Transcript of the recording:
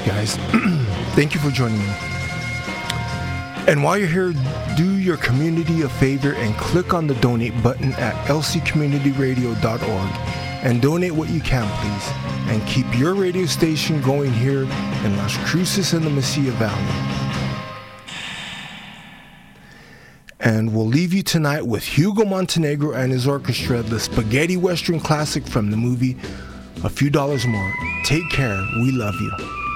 guys. Thank you for joining me. And while you're here, do your community a favor and click on the donate button at lccommunityradio.org and donate what you can, please. And keep your radio station going here in Las Cruces and the Mesilla Valley. And we'll leave you tonight with Hugo Montenegro and his orchestra, the spaghetti western classic from the movie A Few Dollars More. Take care. We love you.